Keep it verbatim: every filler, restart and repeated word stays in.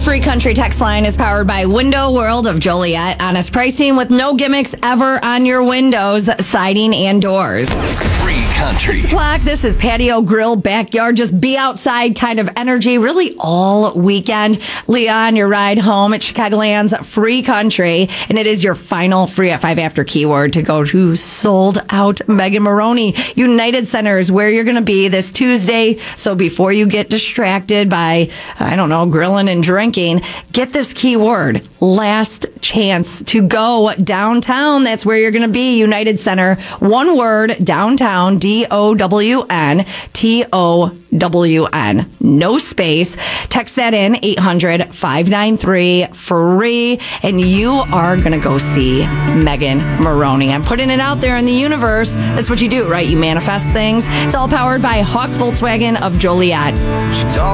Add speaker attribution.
Speaker 1: Free Country text line is powered by Window World of Joliet. Honest pricing with no gimmicks ever on your windows, siding, and doors.
Speaker 2: Free Country.
Speaker 1: Six o'clock. This is patio, grill, backyard, just be outside kind of energy, really all weekend. Leah, on your ride home at Chicagoland's Free Country, and it is your final free at five after keyword to go to Sold Out Megan Maroney. United Center is where you're going to be this Tuesday. So before you get distracted by, I don't know, grilling and drinking, get this keyword. Last chance to go downtown. That's where you're going to be. United Center. One word, downtown, D O W N T O W N. No space. Text that in, eight hundred, five nine three, free, and you are going to go see Megan Maroney. I'm putting it out there in the universe. That's what you do, right? You manifest things. It's all powered by Hawk Volkswagen of Joliet.